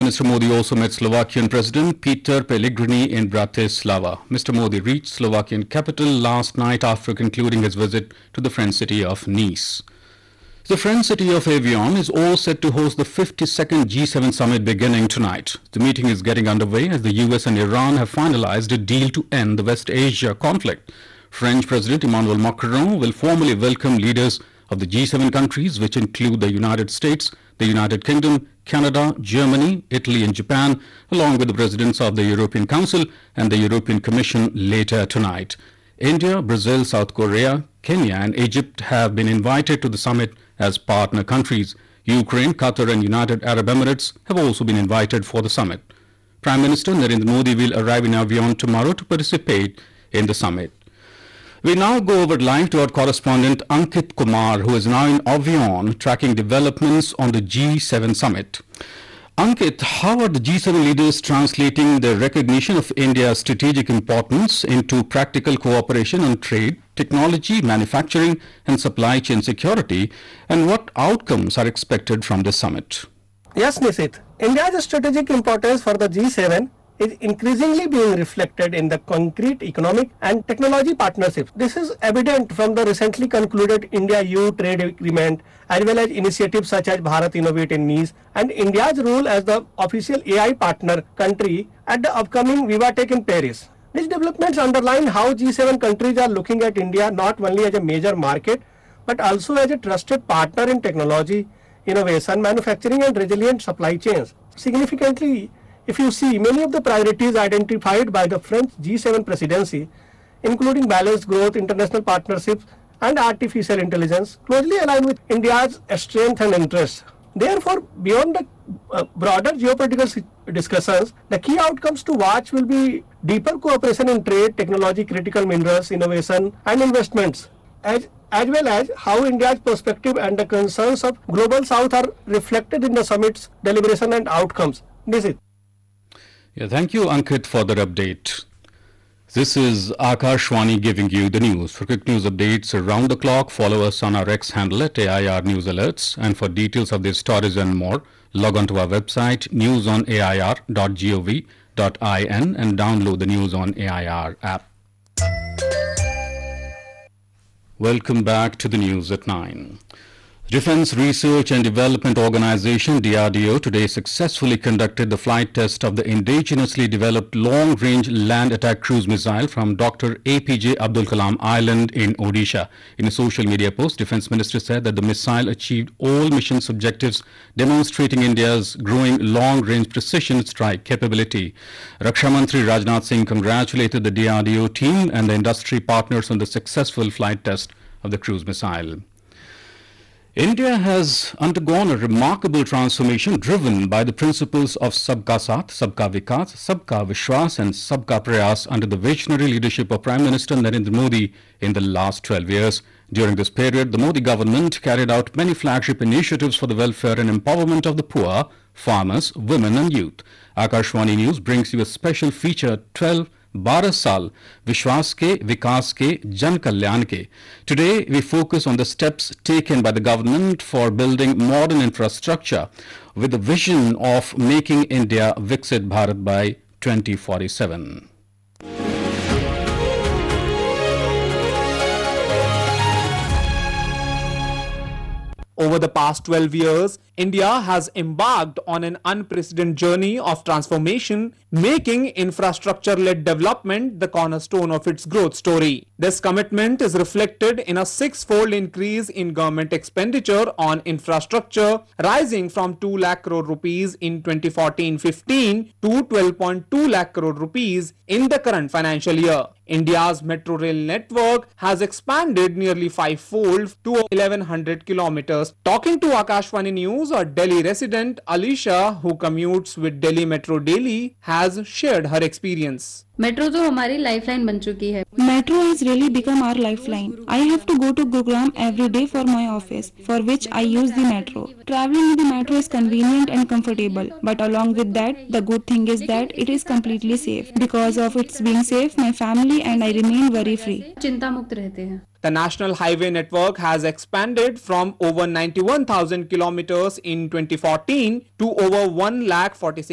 Mr. Modi also met Slovakian President Peter Pellegrini in Bratislava. Mr. Modi reached Slovakian capital last night after concluding his visit to the French city of Nice. The French city of Evian is all set to host the 52nd G7 summit beginning tonight. The meeting is getting underway as the US and Iran have finalized a deal to end the West Asia conflict. French President Emmanuel Macron will formally welcome leaders of the G7 countries, which include the United States, the United Kingdom, Canada, Germany, Italy and Japan, along with the presidents of the European Council and the European Commission later tonight. India, Brazil, South Korea, Kenya and Egypt have been invited to the summit as partner countries. Ukraine, Qatar and United Arab Emirates have also been invited for the summit. Prime Minister Narendra Modi will arrive in Evian tomorrow to participate in the summit. We now go over live to our correspondent Ankit Kumar, who is now in Evian tracking developments on the G7 summit. Ankit, how are the G7 leaders translating the recognition of India's strategic importance into practical cooperation on trade, technology, manufacturing and supply chain security, and what outcomes are expected from this summit? Yes, Nisit. India's strategic importance for the G7 is increasingly being reflected in the concrete economic and technology partnerships. This is evident from the recently concluded India-EU trade agreement, as well as initiatives such as Bharat Innovate in Nice and India's role as the official AI partner country at the upcoming VivaTech in Paris. These developments underline how G7 countries are looking at India not only as a major market, but also as a trusted partner in technology, innovation, manufacturing and resilient supply chains. Significantly, if you see, many of the priorities identified by the French G7 presidency, including balanced growth, international partnerships and artificial intelligence, closely align with India's strength and interests. Therefore, beyond the broader geopolitical discussions, the key outcomes to watch will be deeper cooperation in trade, technology, critical minerals, innovation and investments, as well as how India's perspective and the concerns of Global South are reflected in the summit's deliberation and outcomes. This is. Yeah, thank you, Ankit, for that update. This is Akashwani giving you the news. For quick news updates around the clock, follow us on our X handle at AIR News Alerts. And for details of these stories and more, log on to our website newsonair.gov.in and download the News on AIR app. Welcome back to the news at 9. Defense Research and Development Organization DRDO today successfully conducted the flight test of the indigenously developed long-range land attack cruise missile from Dr. APJ Abdul Kalam Island in Odisha. In a social media post, Defense Minister said that the missile achieved all mission objectives, demonstrating India's growing long-range precision strike capability. Raksha Mantri Rajnath Singh congratulated the DRDO team and the industry partners on the successful flight test of the cruise missile. India has undergone a remarkable transformation driven by the principles of Sabka Saath, Sabka Vikas, Sabka Vishwas and Sabka Prayas under the visionary leadership of Prime Minister Narendra Modi in the last 12 years. During this period, the Modi government carried out many flagship initiatives for the welfare and empowerment of the poor, farmers, women and youth. Akashwani News brings you a special feature 12 12 साल विश्वास के विकास के जन कल्याण के. Today we focus on the steps taken by the government for building modern infrastructure with the vision of making India Viksit Bharat by 2047. Over the past 12 years, India has embarked on an unprecedented journey of transformation, making infrastructure-led development the cornerstone of its growth story. This commitment is reflected in a six-fold increase in government expenditure on infrastructure, rising from 2 lakh crore rupees in 2014-15 to 12.2 lakh crore rupees in the current financial year. India's metro rail network has expanded nearly five-fold to 1100 kilometers. Talking to Akashwani News, a Delhi resident, Alisha, who commutes with Delhi Metro daily, has shared her experience. Metro तो हमारी lifeline बन चुकी है. Metro has really become our lifeline. I have to go to Gurugram every day for my office, for which I use the metro. Traveling with the metro is convenient and comfortable, but along with that, the good thing is that it is completely safe. Because of its being safe, my family and I remain worry-free. चिंता मुक्त रहते हैं. The National Highway Network has expanded from over 91,000 kilometers in 2014 to over 1,46,000